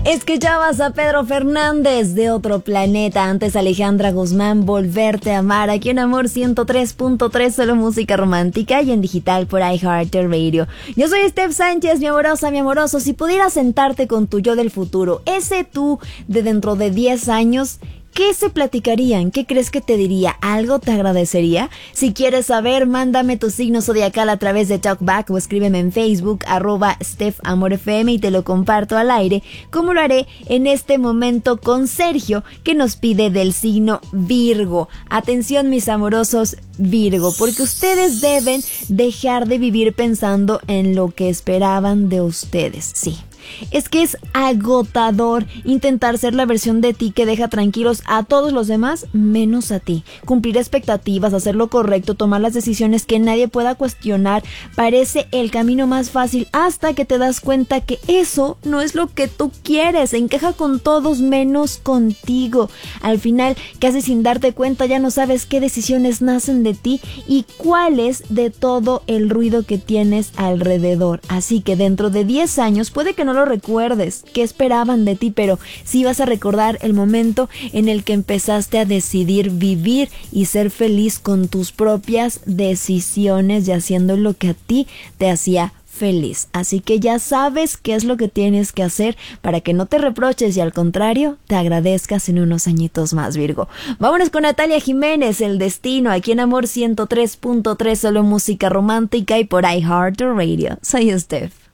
Escuchabas a Pedro Fernández de Otro Planeta, antes Alejandra Guzmán, Volverte a Amar, aquí en Amor 103.3, solo música romántica y en digital por iHeartRadio. Yo soy Steph Sánchez, mi amorosa, mi amoroso. Si pudieras sentarte con tu yo del futuro, ese tú de dentro de 10 años, ¿qué se platicarían? ¿Qué crees que te diría? ¿Algo te agradecería? Si quieres saber, mándame tu signo zodiacal a través de Talkback o escríbeme en Facebook, @StephAmorFM, y te lo comparto al aire, como lo haré en este momento con Sergio, que nos pide del signo Virgo. Atención, mis amorosos Virgo, porque ustedes deben dejar de vivir pensando en lo que esperaban de ustedes. Sí. Es que es agotador intentar ser la versión de ti que deja tranquilos a todos los demás menos a ti. Cumplir expectativas, hacer lo correcto, tomar las decisiones que nadie pueda cuestionar, parece el camino más fácil hasta que te das cuenta que eso no es lo que tú quieres. Encaja con todos menos contigo. Al final, casi sin darte cuenta, ya no sabes qué decisiones nacen de ti y cuáles de todo el ruido que tienes alrededor. Así que dentro de 10 años puede que no lo recuerdes, qué esperaban de ti, pero sí vas a recordar el momento en el que empezaste a decidir vivir y ser feliz con tus propias decisiones y haciendo lo que a ti te hacía feliz. Así que ya sabes qué es lo que tienes que hacer para que no te reproches y al contrario te agradezcas en unos añitos más, Virgo. Vámonos con Natalia Jiménez, El Destino, aquí en Amor 103.3, solo música romántica y por iHeartRadio. Soy Steph.